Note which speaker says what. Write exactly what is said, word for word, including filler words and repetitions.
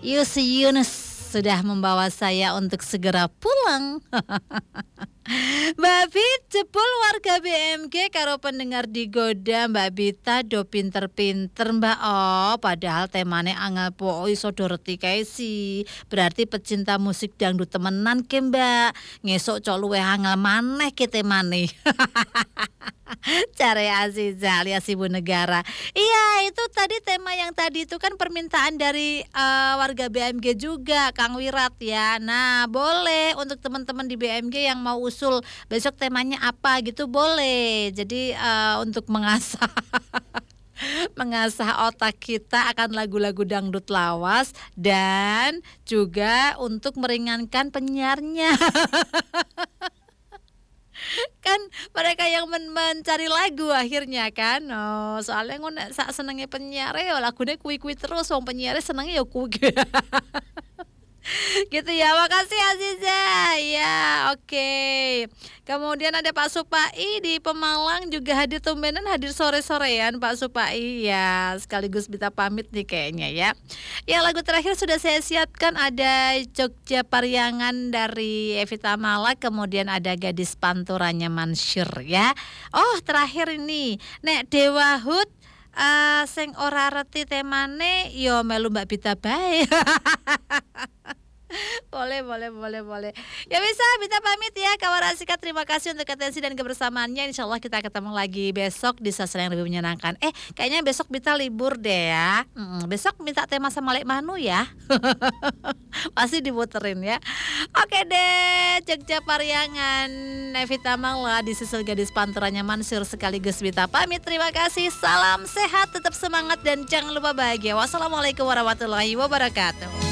Speaker 1: Yus Yunus sudah membawa saya untuk segera pulang. Mbak Bit jebul warga B M G karo pendengar digoda Mbak Bita do pinter-pinter Mbak. Oh padahal temane angel po iso doreti kae sih. Berarti pecinta musik dangdut temenan ke Mbak. Ngesok cok luweh angel maneh ke temane. Care Aziza alias Ibu Negara. Iya itu tadi tema yang tadi itu kan permintaan dari uh, warga B M G juga Kang Wirat ya. Nah boleh untuk teman-teman di B M G yang mau usul besok temanya apa gitu boleh. Jadi uh, untuk mengasah mengasah otak kita akan lagu-lagu dangdut lawas dan juga untuk meringankan penyiarnya. Kan mereka yang men- mencari lagu akhirnya kan. Oh, soalnya ngono sak senenge penyiar ya lagune kuwi-kuwi terus wong penyiar senenge ya kuwi. Gitu ya. Makasih Aziza. Ya, oke. Okay. Kemudian ada Pak Supai di Pemalang juga hadir tumbenan hadir sore-sorean Pak Supai. Ya, sekaligus Bita pamit nih kayaknya ya. Ya, lagu terakhir sudah saya siapkan ada Jogja Pariangan dari Evita Mala, kemudian ada Gadis Panturanya Mansyur ya. Oh, terakhir ini Nek Dewa Hud uh, sing ora reti temane yo melu Mbak Bita bae. Boleh, boleh, boleh, boleh. Ya bisa, Bita pamit ya. Kawan Asika, terima kasih untuk atensi dan kebersamaannya. Insya Allah kita ketemu lagi besok di sesi yang lebih menyenangkan. Eh, kayaknya besok Bita libur deh ya. Hmm, besok minta tema sama Lek Manu ya. Pasti diputerin ya. Oke deh, Jogja Pariangan Evita Mala disusul Gadis Panturanya Mansur sekaligus Bita pamit. Terima kasih. Salam sehat, tetap semangat dan jangan lupa bahagia. Wassalamualaikum warahmatullahi wabarakatuh.